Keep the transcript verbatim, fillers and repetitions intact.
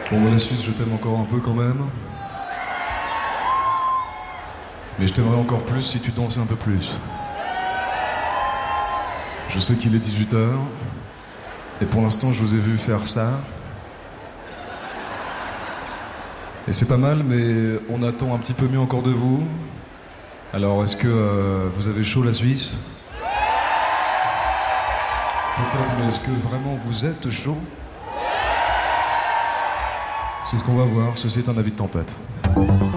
Bon, bah, la Suisse, je t'aime encore un peu quand même. Mais je t'aimerais encore plus si tu dansais un peu plus. Je sais qu'il est dix-huit heures. Et pour l'instant, je vous ai vu faire ça. Et c'est pas mal, mais on attend un petit peu mieux encore de vous. Alors, est-ce que euh, vous avez chaud la Suisse ? Peut-être, mais est-ce que vraiment vous êtes chaud ? C'est ce qu'on va voir. Ceci est un avis de tempête.